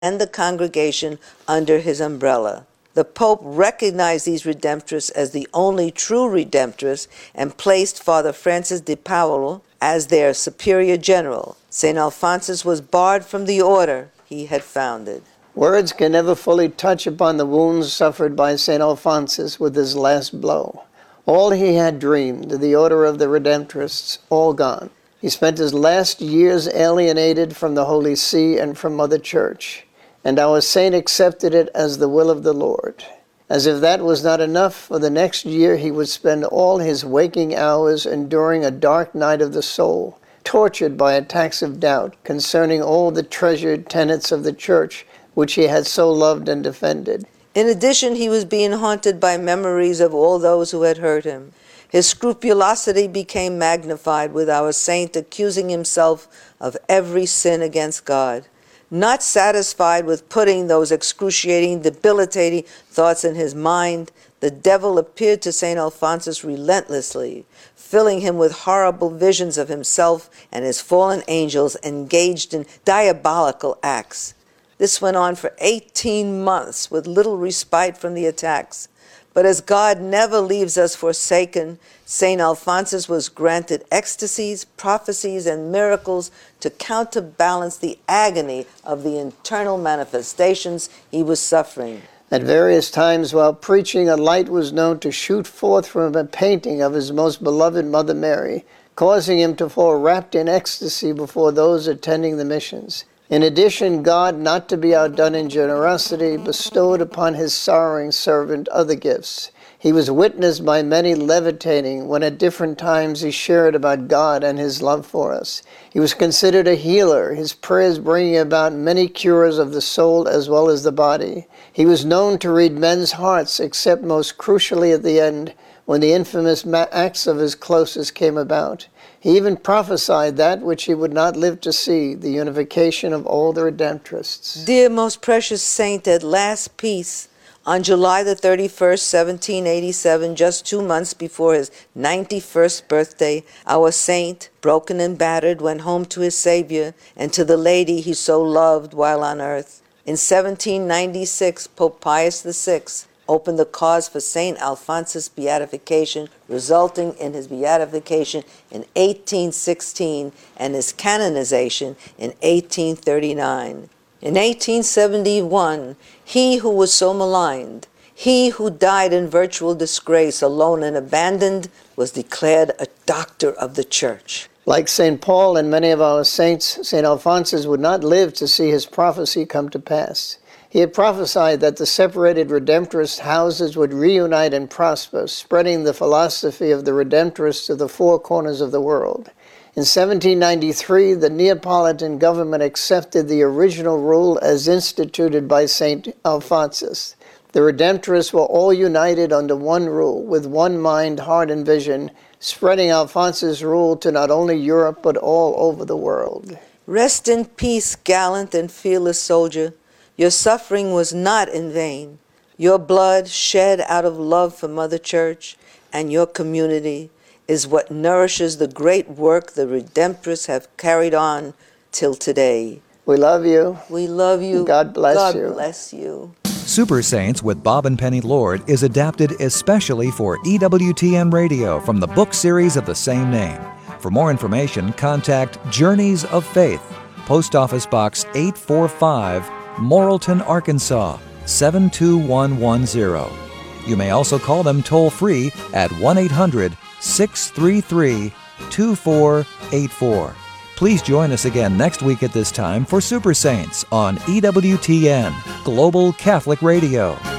and the congregation under his umbrella. The Pope recognized these redemptorists as the only true redemptorists and placed Father Francis de Paolo as their superior general. St. Alphonsus was barred from the order he had founded. Words can never fully touch upon the wounds suffered by St. Alphonsus with his last blow. All he had dreamed, the order of the Redemptorists, all gone. He spent his last years alienated from the Holy See and from Mother Church, and our saint accepted it as the will of the Lord. As if that was not enough, for the next year he would spend all his waking hours enduring a dark night of the soul, tortured by attacks of doubt concerning all the treasured tenets of the Church which he had so loved and defended. In addition, he was being haunted by memories of all those who had hurt him. His scrupulosity became magnified, with our saint accusing himself of every sin against God. Not satisfied with putting those excruciating, debilitating thoughts in his mind, the devil appeared to St. Alphonsus relentlessly, filling him with horrible visions of himself and his fallen angels engaged in diabolical acts. This went on for 18 months with little respite from the attacks. But as God never leaves us forsaken, St. Alphonsus was granted ecstasies, prophecies, and miracles to counterbalance the agony of the internal manifestations he was suffering. At various times while preaching, a light was known to shoot forth from a painting of his most beloved Mother Mary, causing him to fall wrapped in ecstasy before those attending the missions. In addition, God, not to be outdone in generosity, bestowed upon his sorrowing servant other gifts. He was witnessed by many levitating when at different times he shared about God and his love for us. He was considered a healer, his prayers bringing about many cures of the soul as well as the body. He was known to read men's hearts, except most crucially at the end, when the infamous acts of his closest came about. He even prophesied that which he would not live to see, the unification of all the Redemptorists. Dear most precious saint, at last peace, on July the 31st, 1787, just 2 months before his 91st birthday, our saint, broken and battered, went home to his Savior and to the lady he so loved while on earth. In 1796, Pope Pius VI opened the cause for St. Alphonsus' beatification, resulting in his beatification in 1816 and his canonization in 1839. In 1871, he who was so maligned, he who died in virtual disgrace, alone and abandoned, was declared a doctor of the Church. Like St. Paul and many of our saints, St. Alphonsus would not live to see his prophecy come to pass. He had prophesied that the separated Redemptorist houses would reunite and prosper, spreading the philosophy of the Redemptorists to the four corners of the world. In 1793, the Neapolitan government accepted the original rule as instituted by St. Alphonsus. The Redemptorists were all united under one rule, with one mind, heart, and vision, spreading Alphonsus' rule to not only Europe but all over the world. Rest in peace, gallant and fearless soldier. Your suffering was not in vain. Your blood, shed out of love for Mother Church and your community, is what nourishes the great work the Redemptorists have carried on till today. We love you. We love you. God bless you. God bless you. Super Saints with Bob and Penny Lord is adapted especially for EWTN Radio from the book series of the same name. For more information, contact Journeys of Faith, Post Office Box 845, Morrilton, Arkansas, 72110. You may also call them toll-free at 1-800-633-2484. Please join us again next week at this time for Super Saints on EWTN, Global Catholic Radio.